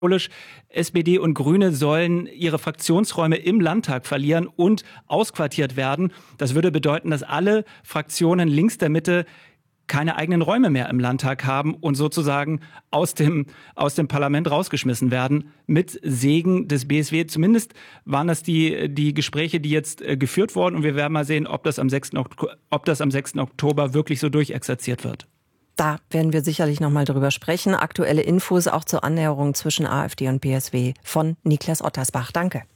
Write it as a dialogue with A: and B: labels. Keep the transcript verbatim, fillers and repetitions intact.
A: S P D und Grüne sollen ihre Fraktionsräume im Landtag verlieren und ausquartiert werden. Das würde bedeuten, dass alle Fraktionen links der Mitte keine eigenen Räume mehr im Landtag haben und sozusagen aus dem, aus dem Parlament rausgeschmissen werden mit Segen des B S W. Zumindest waren das die, die Gespräche, die jetzt äh, geführt wurden. Und wir werden mal sehen, ob das am sechsten Oktober, ob das am sechsten Oktober wirklich so durchexerziert wird.
B: Da werden wir sicherlich noch mal drüber sprechen. Aktuelle Infos auch zur Annäherung zwischen AfD und B S W von Niklas Ottersbach. Danke.